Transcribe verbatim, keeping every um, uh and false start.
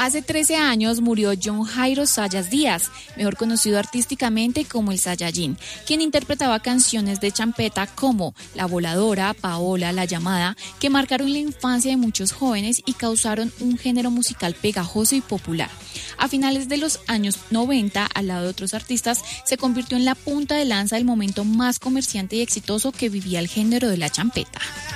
Hace trece años murió John Jairo Zayas Díaz, mejor conocido artísticamente como el Saiyajin, quien interpretaba canciones de champeta como La Voladora, Paola, La Llamada, que marcaron la infancia de muchos jóvenes y causaron un género musical pegajoso y popular. A finales de los años noventa, al lado de otros artistas, se convirtió en la punta de lanza del momento más comerciante y exitoso que vivía el género de la champeta.